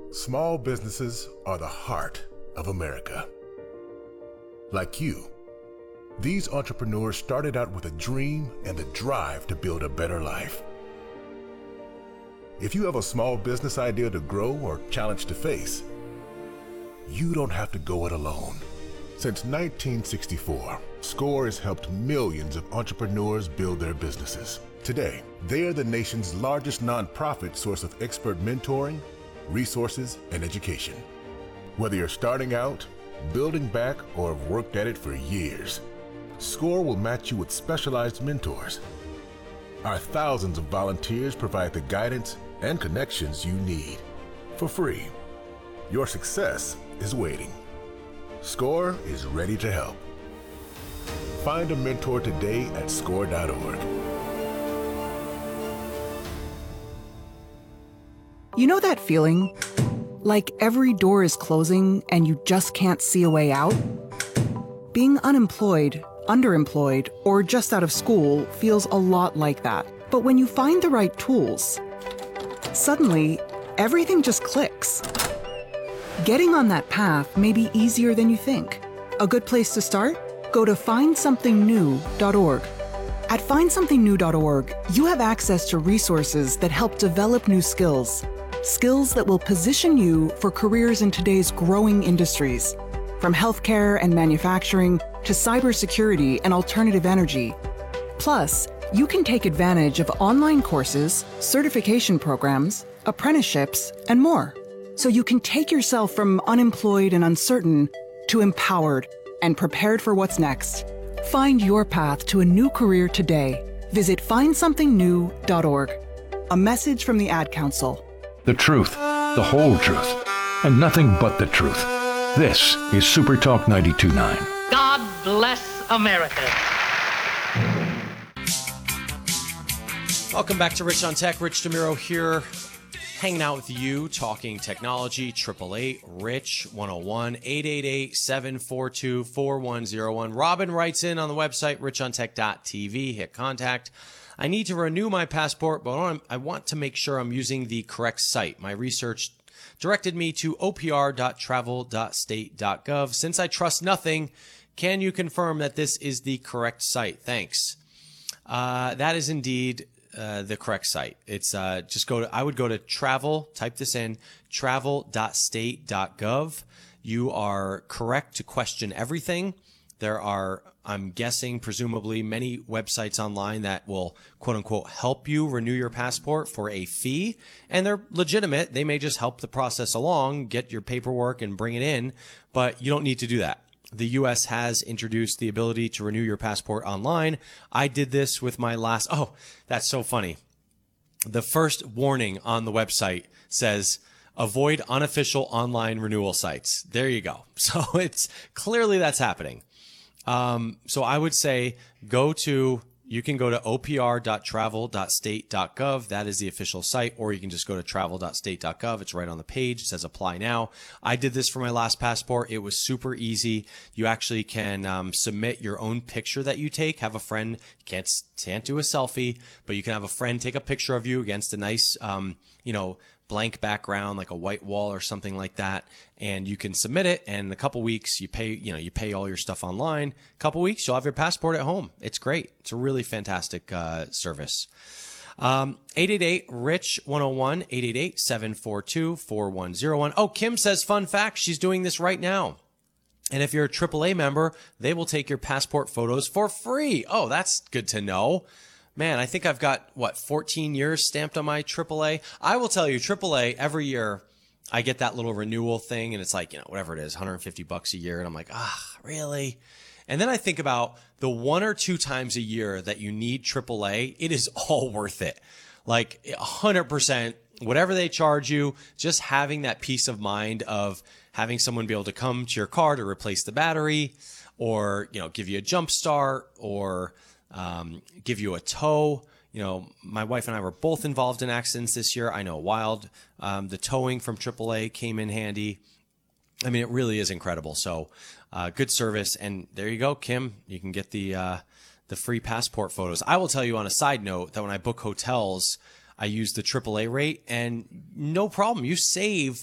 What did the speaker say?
Small businesses are the heart of America. Like you, these entrepreneurs started out with a dream and the drive to build a better life. If you have a small business idea to grow or challenge to face, you don't have to go it alone. Since 1964, SCORE has helped millions of entrepreneurs build their businesses. Today, they are the nation's largest nonprofit source of expert mentoring, resources, and education. Whether you're starting out, building back, or have worked at it for years, SCORE will match you with specialized mentors. Our thousands of volunteers provide the guidance and connections you need for free. Your success is waiting. SCORE is ready to help. Find a mentor today at SCORE.org. You know that feeling? Like every door is closing and you just can't see a way out? Being unemployed, underemployed, or just out of school feels a lot like that. But when you find the right tools, suddenly everything just clicks. Getting on that path may be easier than you think. A good place to start? Go to findsomethingnew.org. At findsomethingnew.org, you have access to resources that help develop new skills. Skills that will position you for careers in today's growing industries, from healthcare and manufacturing to cybersecurity and alternative energy. Plus, you can take advantage of online courses, certification programs, apprenticeships, and more. So you can take yourself from unemployed and uncertain to empowered and prepared for what's next. Find your path to a new career today. Visit findsomethingnew.org. A message from the Ad Council. The truth, the whole truth, and nothing but the truth. This is Super Talk 92.9. God bless America. Welcome back to Rich on Tech. Rich DeMuro here, hanging out with you, talking technology. 888-RICH 101 888-742-4101. Robin writes in on the website richontech.tv. Hit contact. I need to renew my passport, but I want to make sure I'm using the correct site. My research directed me to opr.travel.state.gov. Since I trust nothing, can you confirm that this is the correct site? Thanks. That is indeed the correct site. It's I would go to travel, type this in, travel.state.gov. You are correct to question everything. There are, I'm guessing, presumably many websites online that will, quote unquote, help you renew your passport for a fee. And they're legitimate. They may just help the process along, get your paperwork and bring it in, but you don't need to do that. The U.S. has introduced the ability to renew your passport online. I did this with my last, oh, that's so funny. The first warning on the website says, avoid unofficial online renewal sites. There you go. So it's clearly that's happening. So I would say you can go to opr.travel.state.gov. That is the official site, or you can just go to travel.state.gov. It's right on the page. It says apply now. I did this for my last passport. It was super easy. You actually can submit your own picture that you take. Have a friend, can't do a selfie, but you can have a friend take a picture of you against a nice, blank background, like a white wall or something like that. And you can submit it. And in a couple weeks, you pay all your stuff online. A couple weeks, you'll have your passport at home. It's great. It's a really fantastic service. 888-RICH 101, 888-742-4101. Oh, Kim says, fun fact, she's doing this right now. And if you're a AAA member, they will take your passport photos for free. Oh, that's good to know. Man, I think I've got, 14 years stamped on my AAA. I will tell you, AAA, every year I get that little renewal thing, and it's like, whatever it is, $150 a year. And I'm like, really? And then I think about the 1 or 2 times a year that you need AAA, it is all worth it. Like 100%, whatever they charge you, just having that peace of mind of having someone be able to come to your car to replace the battery, or, give you a jump start, or give you a tow. My wife and I were both involved in accidents this year. I know wild. The towing from AAA came in handy. I mean, it really is incredible. So, good service. And there you go, Kim. You can get the free passport photos. I will tell you on a side note that when I book hotels, I use the AAA rate, and no problem. You save